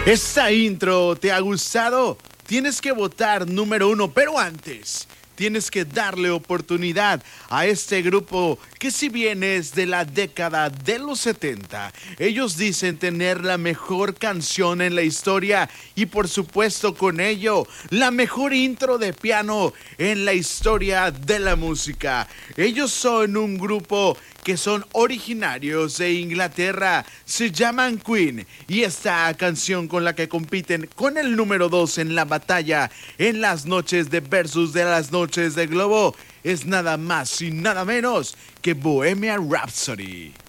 ¿Esta intro te ha gustado? Tienes que votar número 1, pero antes tienes que darle oportunidad a este grupo que, si bien es de la década de los 70, ellos dicen tener la mejor canción en la historia y, por supuesto, con ello, la mejor intro de piano en la historia de la música. Ellos son un grupo que son originarios de Inglaterra, se llaman Queen, y esta canción con la que compiten con el número 2 en la batalla en las noches de Versus de las noches de Globo es nada más y nada menos que Bohemian Rhapsody.